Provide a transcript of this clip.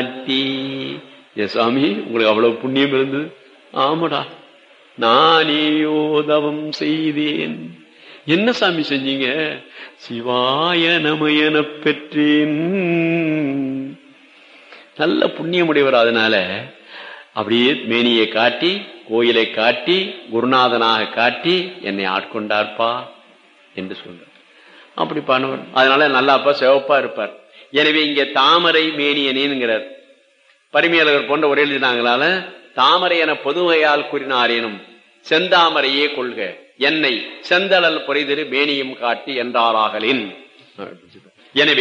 காட்டி. ஏ சுவாமி, உங்களுக்கு அவ்வளவு புண்ணியம் இருந்தது. ஆமாடா, நானேயோ தவம் செய்தேன். என்ன சாமி செஞ்சீங்க? சிவாய நமயன பெற்றேன். நல்ல புண்ணியமுடையவர். அதனால அப்படியே மேனியை காட்டி, கோயிலை காட்டி, குருநாதனாக காட்டி என்னை ஆட்கொண்டார்ப்பா என்று சொல்றார். அப்படி பண்ணுவார். அதனால நல்லாப்பா சிவப்பா இருப்பார். எனவே இங்க தாமரை மேனியனேங்கிறார். பரிமையாளர் போன்ற ஒரு எழுதினாங்களால தாமரை என பொதுவையால் கூறினாரேனும் செந்தாமரையே கொள்க என்னை செந்தளல் பொறைதிரு மேனியும் காட்டி என்றாராகலின். எனவே